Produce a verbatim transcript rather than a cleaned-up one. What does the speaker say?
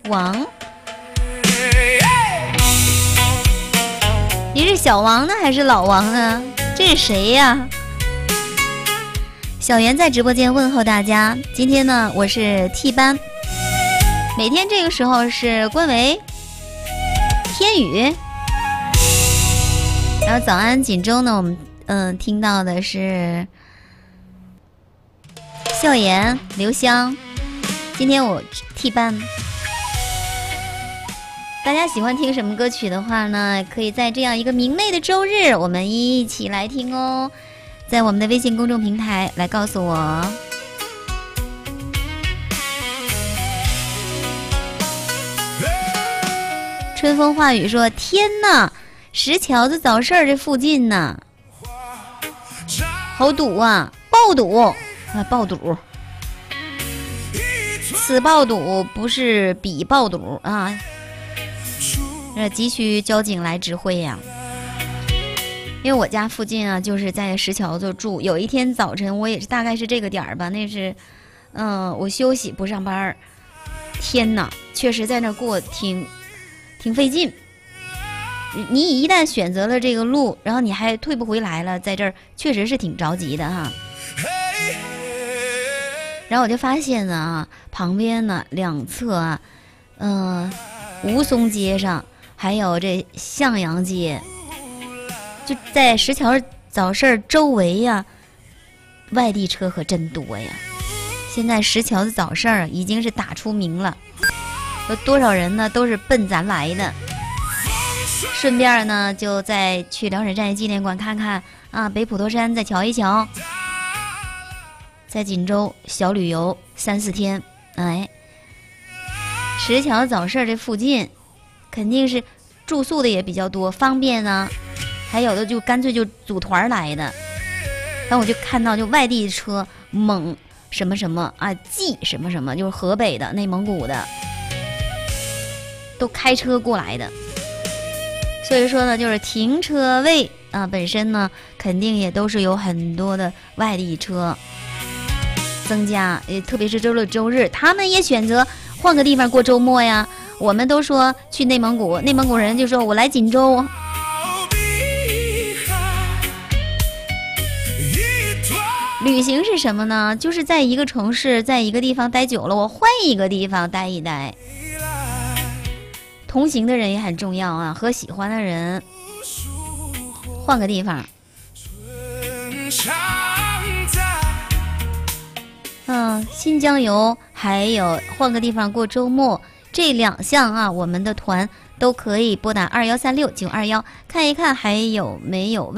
王，你是小王呢还是老王呢？这是谁呀？小袁在直播间问候大家，今天呢我是替班，每天这个时候是关维、天宇，然后早安锦州呢，我们嗯、呃、听到的是笑颜、刘香，今天我替班。大家喜欢听什么歌曲的话呢，可以在这样一个明媚的周日，我们一起来听哦。在我们的微信公众平台来告诉我。春风化雨说：天哪，石桥子早市这附近呢，好堵啊，爆堵啊，爆堵。此爆堵不是彼爆堵啊，这急需交警来指挥呀。因为我家附近啊，就是在石桥子住。有一天早晨，我也是大概是这个点儿吧，那是，嗯、呃，我休息不上班儿。天哪，确实在那过挺挺费劲。你一旦选择了这个路，然后你还退不回来了，在这儿确实是挺着急的哈。然后我就发现呢啊，旁边呢两侧啊，嗯、呃，吴淞街上还有这向阳街。就在石桥早市周围呀、啊，外地车可真多呀！现在石桥的早市啊，已经是打出名了，有多少人呢？都是奔咱来的。顺便呢，就再去辽沈战役纪念馆看看啊，北普陀山再瞧一瞧，在锦州小旅游三四天。哎，石桥早市这附近，肯定是住宿的也比较多，方便呢。还有的就干脆就组团来的，然后我就看到就外地车蒙什么什么啊，冀什么什么，就是河北的、内蒙古的，都开车过来的。所以说呢，就是停车位啊，本身呢肯定也都是有很多的外地车增加，也特别是周六周日，他们也选择换个地方过周末呀。我们都说去内蒙古，内蒙古人就说我来锦州。旅行是什么呢？就是在一个城市，在一个地方待久了，我换一个地方待一待。同行的人也很重要啊，和喜欢的人换个地方。嗯，新疆游还有换个地方过周末，这两项啊，我们的团都可以拨打二幺三六九二幺看一看还有没有